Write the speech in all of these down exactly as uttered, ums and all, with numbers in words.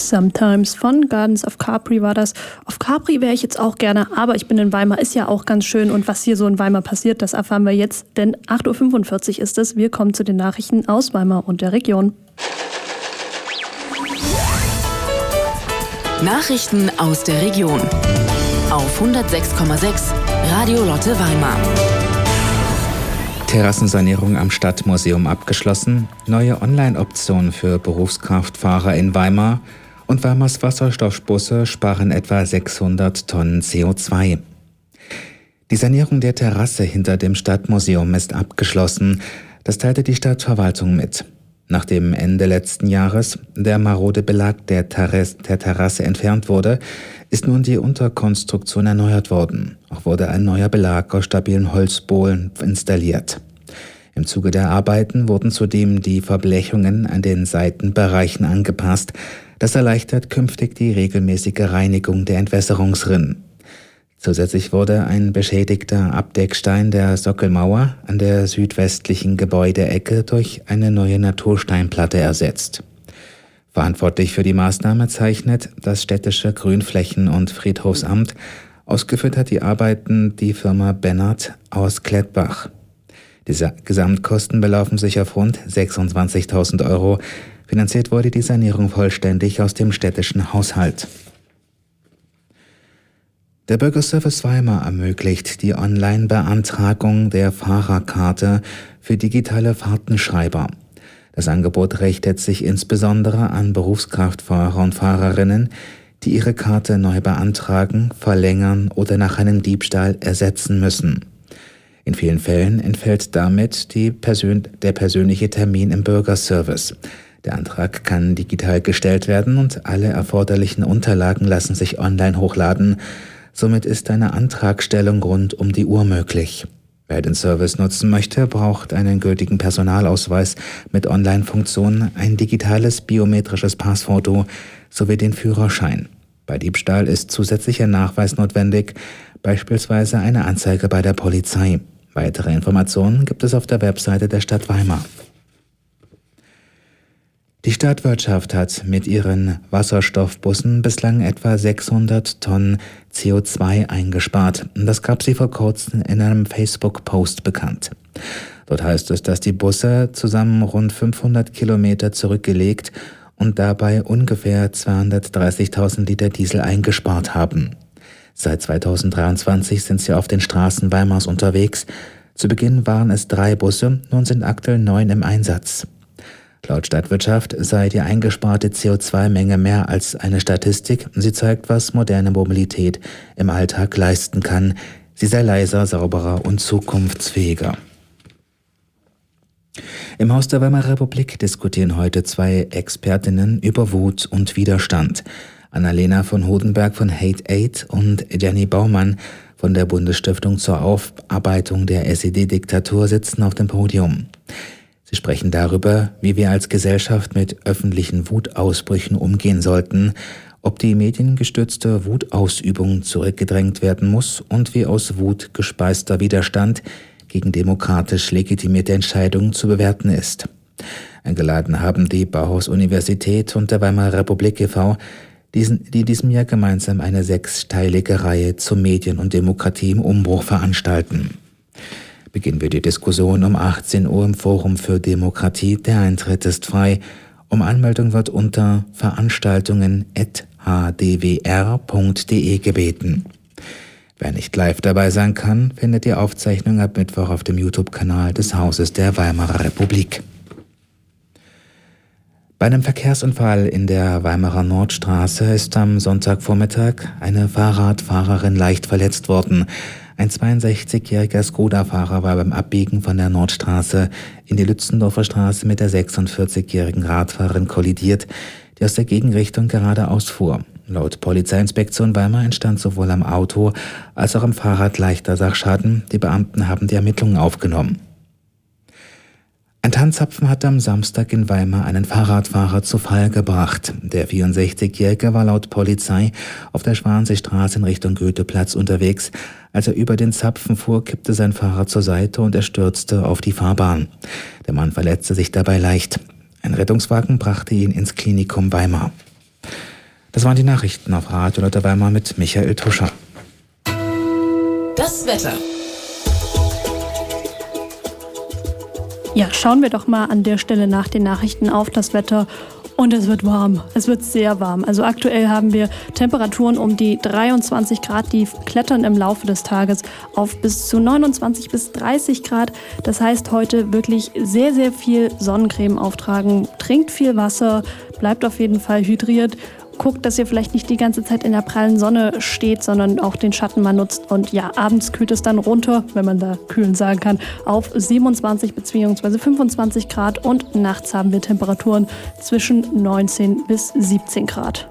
Sometimes von Gardens of Capri war das. Auf Capri wäre ich jetzt auch gerne, aber ich bin in Weimar, ist ja auch ganz schön. Und was hier so in Weimar passiert, das erfahren wir jetzt, denn acht Uhr fünfundvierzig ist es. Wir kommen zu den Nachrichten aus Weimar und der Region. Nachrichten aus der Region auf hundertsechs Komma sechs Radio Lotte Weimar. Terrassensanierung am Stadtmuseum abgeschlossen, neue Online-Option für Berufskraftfahrer in Weimar und Weimars Wasserstoffbusse sparen etwa sechshundert Tonnen C O zwei. Die Sanierung der Terrasse hinter dem Stadtmuseum ist abgeschlossen, das teilte die Stadtverwaltung mit. Nach dem Ende letzten Jahres der marode Belag der, Terrasse, der Terrasse entfernt wurde, ist nun die Unterkonstruktion erneuert worden. Auch wurde ein neuer Belag aus stabilen Holzbohlen installiert. Im Zuge der Arbeiten wurden zudem die Verblechungen an den Seitenbereichen angepasst. Das erleichtert künftig die regelmäßige Reinigung der Entwässerungsrinnen. Zusätzlich wurde ein beschädigter Abdeckstein der Sockelmauer an der südwestlichen Gebäudeecke durch eine neue Natursteinplatte ersetzt. Verantwortlich für die Maßnahme zeichnet das städtische Grünflächen- und Friedhofsamt. Ausgeführt hat die Arbeiten die Firma Bennert aus Klettbach. Die Gesamtkosten belaufen sich auf rund sechsundzwanzigtausend Euro. Finanziert wurde die Sanierung vollständig aus dem städtischen Haushalt. Der Bürgerservice Weimar ermöglicht die Online-Beantragung der Fahrerkarte für digitale Fahrtenschreiber. Das Angebot richtet sich insbesondere an Berufskraftfahrer und Fahrerinnen, die ihre Karte neu beantragen, verlängern oder nach einem Diebstahl ersetzen müssen. In vielen Fällen entfällt damit die Persön- der persönliche Termin im Bürgerservice. Der Antrag kann digital gestellt werden und alle erforderlichen Unterlagen lassen sich online hochladen. Somit ist eine Antragstellung rund um die Uhr möglich. Wer den Service nutzen möchte, braucht einen gültigen Personalausweis mit Online-Funktion, ein digitales biometrisches Passfoto sowie den Führerschein. Bei Diebstahl ist zusätzlicher Nachweis notwendig, beispielsweise eine Anzeige bei der Polizei. Weitere Informationen gibt es auf der Webseite der Stadt Weimar. Die Stadtwirtschaft hat mit ihren Wasserstoffbussen bislang etwa sechshundert Tonnen C O zwei eingespart. Das gab sie vor kurzem in einem Facebook-Post bekannt. Dort heißt es, dass die Busse zusammen rund fünfhundert Kilometer zurückgelegt und dabei ungefähr zweihundertdreißigtausend Liter Diesel eingespart haben. Seit zweitausenddreiundzwanzig sind sie auf den Straßen Weimars unterwegs. Zu Beginn waren es drei Busse, nun sind aktuell neun im Einsatz. Laut Stadtwirtschaft sei die eingesparte C O zwei Menge mehr als eine Statistik. Sie zeigt, was moderne Mobilität im Alltag leisten kann. Sie sei leiser, sauberer und zukunftsfähiger. Im Haus der Weimarer Republik diskutieren heute zwei Expertinnen über Wut und Widerstand. Annalena von Hodenberg von Hate Aid und Jenny Baumann von der Bundesstiftung zur Aufarbeitung der S E D-Diktatur sitzen auf dem Podium. Sie sprechen darüber, wie wir als Gesellschaft mit öffentlichen Wutausbrüchen umgehen sollten, ob die mediengestützte Wutausübung zurückgedrängt werden muss und wie aus Wut gespeister Widerstand gegen demokratisch legitimierte Entscheidungen zu bewerten ist. Eingeladen haben die Bauhaus-Universität und der Weimarer Republik e V, die in diesem Jahr gemeinsam eine sechsteilige Reihe zu Medien und Demokratie im Umbruch veranstalten. Beginnen wir die Diskussion um achtzehn Uhr im Forum für Demokratie. Der Eintritt ist frei. Um Anmeldung wird unter veranstaltungen at h d w r punkt d e gebeten. Wer nicht live dabei sein kann, findet die Aufzeichnung ab Mittwoch auf dem YouTube-Kanal des Hauses der Weimarer Republik. Bei einem Verkehrsunfall in der Weimarer Nordstraße ist am Sonntagvormittag eine Fahrradfahrerin leicht verletzt worden. Ein zweiundsechzigjähriger Skoda-Fahrer war beim Abbiegen von der Nordstraße in die Lützendorfer Straße mit der sechsundvierzigjährigen Radfahrerin kollidiert, die aus der Gegenrichtung geradeaus fuhr. Laut Polizeiinspektion Weimar entstand sowohl am Auto als auch am Fahrrad leichter Sachschaden. Die Beamten haben die Ermittlungen aufgenommen. Ein Tannzapfen hat am Samstag in Weimar einen Fahrradfahrer zu Fall gebracht. Der vierundsechzigjährige war laut Polizei auf der Schwanseestraße in Richtung Goetheplatz unterwegs. Als er über den Zapfen fuhr, kippte sein Fahrrad zur Seite und er stürzte auf die Fahrbahn. Der Mann verletzte sich dabei leicht. Ein Rettungswagen brachte ihn ins Klinikum Weimar. Das waren die Nachrichten auf Radio Lotte Weimar mit Michael Tuscher. Das Wetter. Ja, schauen wir doch mal an der Stelle nach den Nachrichten auf das Wetter. Und es wird warm. Es wird sehr warm. Also aktuell haben wir Temperaturen um die dreiundzwanzig Grad, die klettern im Laufe des Tages auf bis zu neunundzwanzig bis dreißig Grad. Das heißt, heute wirklich sehr, sehr viel Sonnencreme auftragen. Trinkt viel Wasser, bleibt auf jeden Fall hydriert. Guckt, dass ihr vielleicht nicht die ganze Zeit in der prallen Sonne steht, sondern auch den Schatten mal nutzt. Und ja, abends kühlt es dann runter, wenn man da kühlen sagen kann, auf siebenundzwanzig bzw. fünfundzwanzig Grad. Und nachts haben wir Temperaturen zwischen neunzehn bis siebzehn Grad.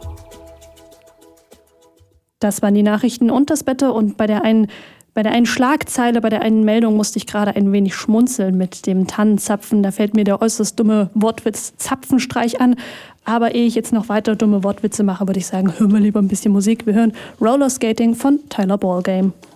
Das waren die Nachrichten und das Wetter. Und bei der einen Bei der einen Schlagzeile, bei der einen Meldung musste ich gerade ein wenig schmunzeln mit dem Tannenzapfen. Da fällt mir der äußerst dumme Wortwitz Zapfenstreich an. Aber ehe ich jetzt noch weiter dumme Wortwitze mache, würde ich sagen, hören wir lieber ein bisschen Musik. Wir hören Roller Skating von Tyler Ballgame.